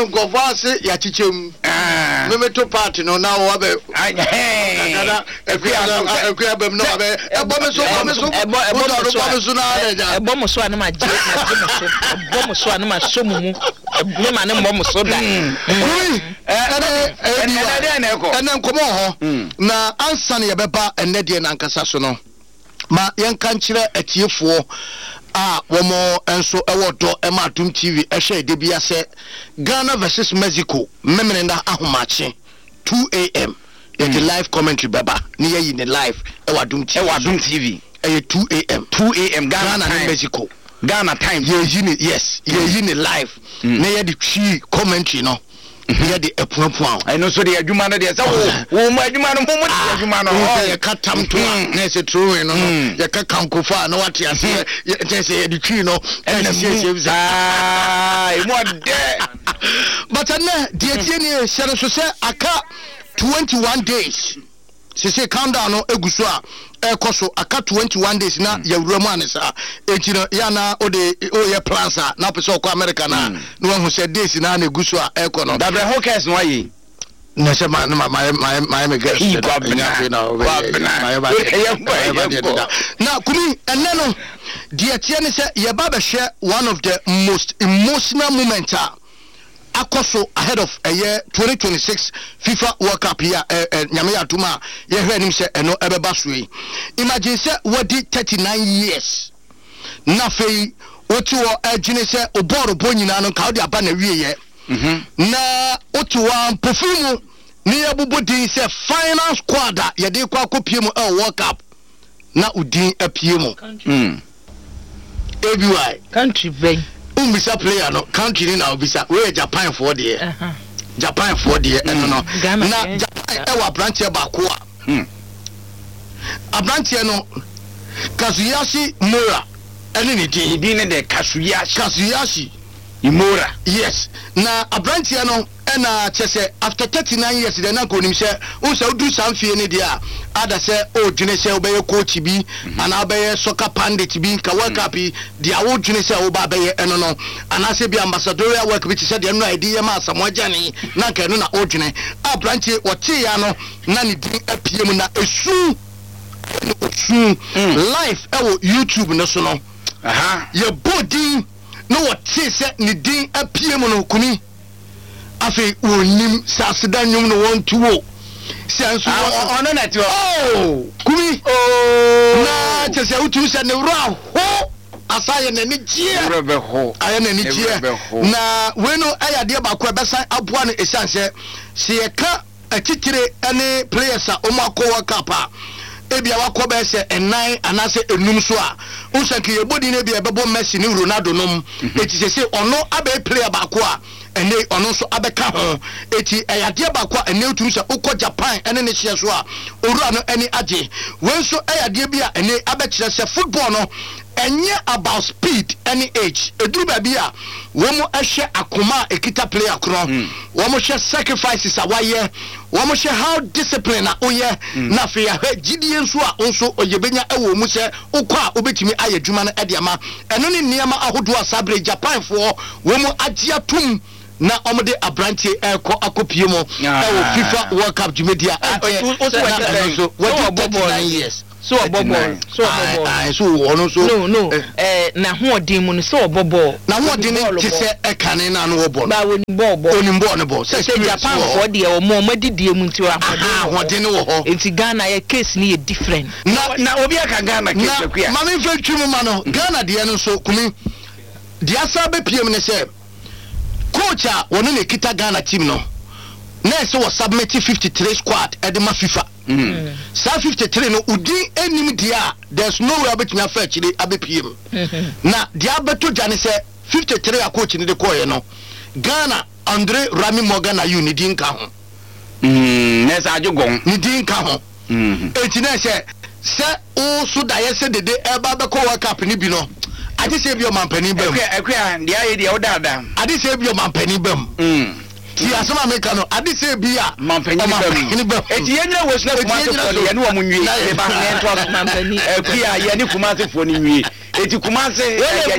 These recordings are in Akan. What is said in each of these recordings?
ngofase ya chichem me to party no na wo be kakada ekua bem no be ebo me so na aja ebo mo so anu ma je ebo mo so anu ma so mu me ma ne mo so da ene nkomo ho na ansa ne ye beba ene de na nkasa so no ma yen kan kire atiefo womo enso ewodo ematum TV ehwe de bia se Ghana versus Mexico memene nda ahomache 2 a.m. the live commentary baba ni yi ne live ewadum TV 2 a.m. Ghana and Mexico Ghana time yes ye ni live na ye the chi commentary no here the epuapua I know so the adwuma no dey say wo mu adwuma no mo adwuma no ye katam to na say true no ye ka kankofa na wate ase ye say the tree no na say mo de but na the tie ni shere so say aka 21 days say countdown no eguso a ekoso aka 21 days na yawuramu anesa etino ya na ode oye plans na pese ko America na no hu say days na na eguso a eko no dabre hokers no ayi na se my me get na kumi enne no de tie ni say ye ba be share one of the most emotional moments akoso ahead of a year 2026 FIFA World Cup here nyame yatuma ye hwe nim se eno ebeba soe imagine se wodi 39 years na fei oti wo agine se oboro bonyina no ka odi aba na wieye na oti wa perfume ni abubodi se final squad ye de kwa kopie mu World Cup na udin apie mu everywhere country vein Umbisa player no country ni na obisa we Japan for there Japan for there no na Japan e wa branch ba ko a branch no Kazuyashi Mora ene ni din ne de Kazuyashi Imora yes na a branch no na chese after 39 years de na ko nim se unsa udu samfie ne dia ada se o dwene se obeye coach bi ana obeye soccer pandit bi ka World Cup dia wo dwene se o ba beye eno no ana se bi ambassadorial work bi se de no idea ma samoja ni na ka no na o dwene a branch o tie ya no na ni din apiem na esu live e YouTube no so no ye body no what say ni din apiem no kuni afi onim sasida nyum no won tuwo senso ono na ti kumi na chese utu se ne wura ho asaye na ni gie rebe ho aye na ni gie na wenu ayade ba ko besan aboa no esanse se ye ka atitire ene players a omo akwa kapa ebia wakoba se enan anase enum so a unsanke ye body na bia bebo Messi ni Ronaldo nom etise ono abe player ba ko a ene ono so abeka ho eti eyade ba ko ene otum se ukọ Japan ene ne hye so a owura no ene age wenso eyade bia ene abekire se football no enye about speed any age eduru ba bia wo mo ehwe akoma ekita player kro wo mo hwe sacrifices awaye wo mo hwe how discipline na oye na fe ya gidie nso a onso oyebenya ewo mu se ukọ a obetimi ayedwuma no ede ama eno ne niama ahodo asabre Japan fo wo mo agia tum na omode abrantie eko akopie mo ewo FIFA World Cup jumedia so what 39 years so obobo so ono so no na ho odin mu no so obobo na ho odin ti se ekane na no obo ba woni bobo no bo se Japan for de o mo madidie mu nti wa ho odin wo ho enti Ghana ye case ni ye different na obi aka Ghana case kwa ma me fa twum ma no Ghana de no so kumi dia sa be piem ne se coach a wono ne kita Ghana team no na se wo submit 53 squad edema FIFA sa 53 no udi enim dia there's no way abetumi afa chire abepiem na dia beto jane se 53 a coach ni de koye no Ghana Andre Rami Morgan na unity nka ho na sa ajogon ni din ka ho enti na se o so da ye se dede e ba be ko World Cup ni bi no ade se bi o mampani bam ekwa dia ye dia o dada ade se bi o mampani bam ti asema meka no ade se bi a mampani bam eti yenya wo sna kuma se fo ye ne wo munwie e ba ne to mampani ekwa ye ne kuma se fo ni nwie eti kumase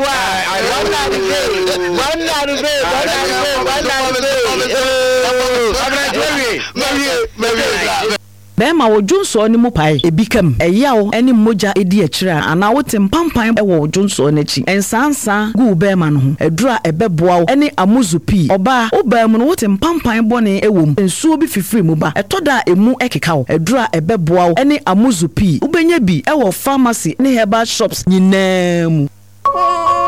bɛɛma wo dwonso ne mu pae ebi kam ɛyaw ɛne mogya edi akyira ana wote mpampan ɛwɔ wo dwonso n'akyi ensansa gu bɛɛma no ho adura ɛbɛboa wo ɛne amuzupi ɔba wo bɛɛmu no wote mpampan bɔne ɛwom nsuo bi fifiri mu ba ɛtɔda emu ɛkeka wo adura ɛbɛboa wo ɛne amuzupi wobɛnya bi ɛwɔ pharmacy ne herbal shops nyinaa mu